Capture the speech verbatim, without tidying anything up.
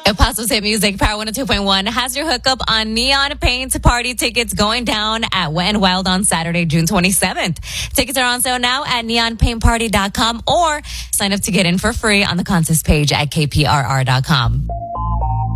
El Paso's Hit Music, Power one oh two point one, has your hookup on Neon Paint Party tickets going down at Wet n Wild on Saturday, June twenty-seventh. Tickets are on sale now at neon paint party dot com or sign up to get in for free on the contest page at k p r r dot com.